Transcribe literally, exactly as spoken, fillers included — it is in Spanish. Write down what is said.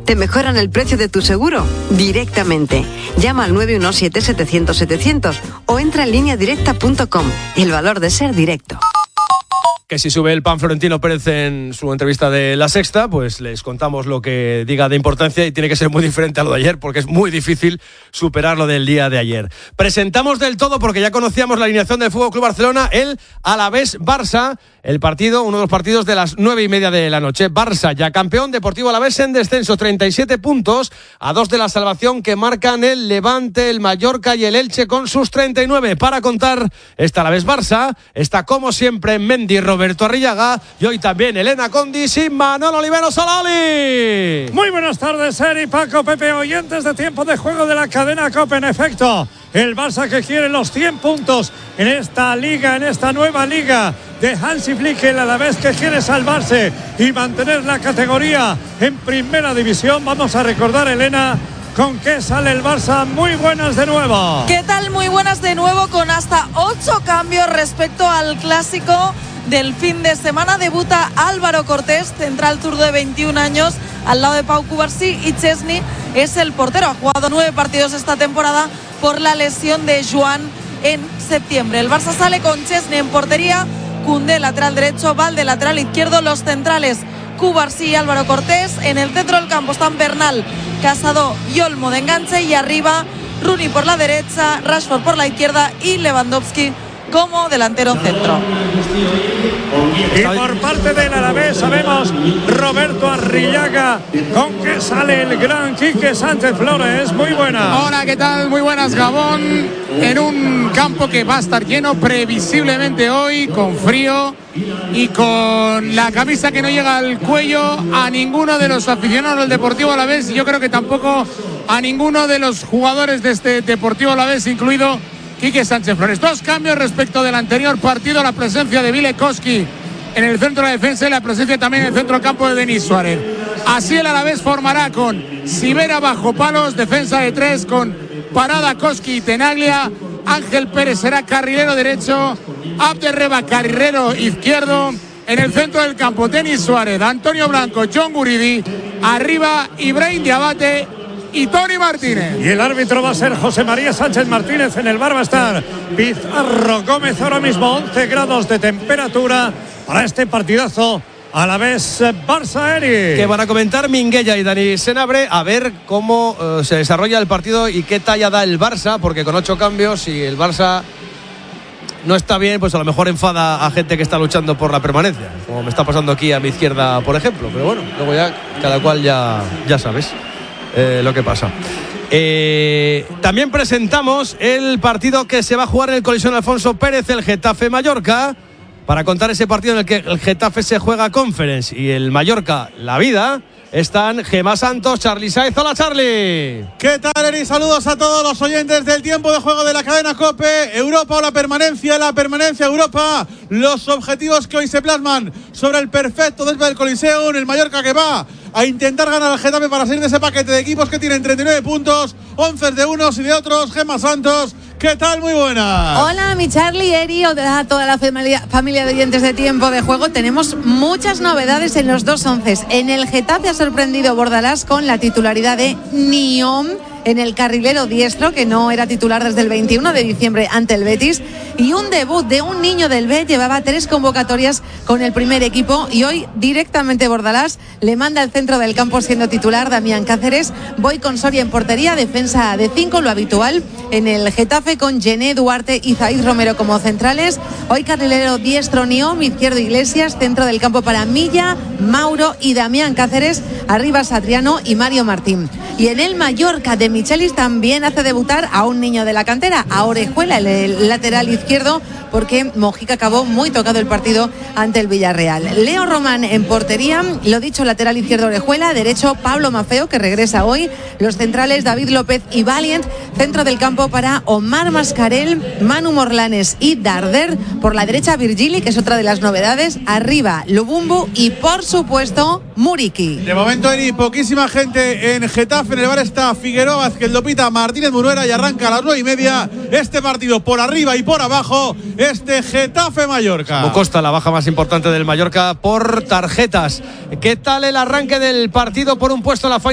te mejoran el precio de tu seguro directamente. Llama al nueve uno siete, setecientos, setecientos o entra en línea directa punto com. El valor de ser directo. Que si sube el pan Florentino Pérez en su entrevista de La Sexta, pues les contamos lo que diga de importancia y tiene que ser muy diferente a lo de ayer porque es muy difícil superar lo del día de ayer. Presentamos del todo, porque ya conocíamos la alineación del F C Barcelona, el Alavés-Barça, el partido, uno de los partidos de las nueve y media de la noche. Barça ya campeón, Deportivo Alavés en descenso, treinta y siete puntos, a dos de la salvación que marcan el Levante, el Mallorca y el Elche con sus treinta y nueve. Para contar esta Alavés-Barça está como siempre Mendy, Roberto Arrillaga y hoy también Elena Condis y Manolo Olivero Solali. Muy buenas tardes, Eri, Paco, Pepe, oyentes de Tiempo de Juego de la cadena COPE. En efecto, el Barça que quiere los cien puntos en esta liga, en esta nueva liga de Hansi Flick, el Alavés que quiere salvarse y mantener la categoría en primera división. Vamos a recordar, Elena, ¿con qué sale el Barça? Muy buenas de nuevo. ¿Qué tal? Muy buenas de nuevo, con hasta ocho cambios respecto al clásico del fin de semana. Debuta Álvaro Cortés, central zurdo de veintiún años, al lado de Pau Cubarsí, y Chesney es el portero. Ha jugado nueve partidos esta temporada por la lesión de Joan en septiembre. El Barça sale con Chesney en portería, Koundé lateral derecho, Valde lateral izquierdo, los centrales Cubarsí y Álvaro Cortés. En el centro del campo están Bernal, Casado y Olmo de enganche, y arriba Rooney por la derecha, Rashford por la izquierda y Lewandowski como delantero centro. Y por parte del Alavés sabemos Roberto Arrillaga, con que sale el gran Quique Sánchez Flores. Muy buena. Hola, ¿qué tal? Muy buenas, Gabón. En un campo que va a estar lleno previsiblemente hoy, con frío y con la camisa que no llega al cuello a ninguno de los aficionados del Deportivo Alavés, y yo creo que tampoco a ninguno de los jugadores de este Deportivo Alavés, incluido Quique Sánchez Flores. Dos cambios respecto del anterior partido: la presencia de Vilekowski en el centro de la defensa y la presencia también en el centro del campo de Denis Suárez. Así el Alavés formará con Sivera bajo palos, defensa de tres con Parada, Koski y Tenaglia. Ángel Pérez será carrilero derecho, Abderreba carrilero izquierdo. En el centro del campo Denis Suárez, Antonio Blanco, John Guridi. Arriba Ibrahim Diabate y Tony Martínez. Y el árbitro va a ser José María Sánchez Martínez. En el bar va a estar Pizarro Gómez. Ahora mismo once grados de temperatura para este partidazo Alavés Barça. Eri, que van a comentar Minguella y Dani Senabre, a ver cómo uh, se desarrolla el partido y qué talla da el Barça, porque con ocho cambios, si el Barça no está bien, pues a lo mejor enfada a gente que está luchando por la permanencia, como me está pasando aquí a mi izquierda, por ejemplo. Pero bueno, luego ya cada cual ya, ya sabes eh, lo que pasa. Eh, también presentamos el partido que se va a jugar en el Coliseo Alfonso Pérez, el Getafe Mallorca, para contar ese partido en el que el Getafe se juega Conference y el Mallorca la vida. Están Gemma Santos, Charly Sáez. Hola, Charly. ¿Qué tal, Eri? Saludos a todos los oyentes del Tiempo de Juego de la cadena COPE. Europa o la permanencia, la permanencia Europa. Los objetivos que hoy se plasman sobre el perfecto desde el Coliseo. En el Mallorca, que va a intentar ganar al Getafe para salir de ese paquete de equipos que tienen treinta y nueve puntos, once de unos y de otros. Gemma Santos, ¿qué tal? Muy buena. Hola, mi Charly, Eri, a toda la familia, familia de oyentes de Tiempo de Juego. Tenemos muchas novedades en los dos onces. En el Getafe ha sorprendido Bordalás con la titularidad de Niom en el carrilero diestro, que no era titular desde el veintiuno de diciembre ante el Betis, y un debut de un niño del B. Llevaba tres convocatorias con el primer equipo y hoy directamente Bordalás le manda al centro del campo siendo titular Damián Cáceres. Voy con Soria en portería, defensa de cinco, lo habitual en el Getafe, con Gené, Duarte y Zaid Romero como centrales. Hoy carrilero diestro Niom, izquierdo Iglesias, centro del campo para Milla, Mauro y Damián Cáceres, arriba Satriano y Mario Martín. Y en el Mallorca de Michelis también hace debutar a un niño de la cantera, a Orejuela, el, el lateral izquierdo, porque Mojica acabó muy tocado el partido ante el Villarreal. Leo Román en portería, lo dicho, lateral izquierdo Orejuela, derecho Pablo Mafeo, que regresa hoy, los centrales David López y Valiant, centro del campo para Omar Mascarell, Manu Morlanes y Darder, por la derecha Virgili, que es otra de las novedades, arriba Lubumbu y por supuesto Muriqui. De momento, Eri, poquísima gente en Getafe. En el bar está Figueroa, Vázquez, Lopita, Martínez Munuera, y arranca a las nueve y media este partido por arriba y por abajo, este Getafe-Mallorca. Como Costa, la baja más importante del Mallorca por tarjetas. ¿Qué tal el arranque del partido por un puesto en la final?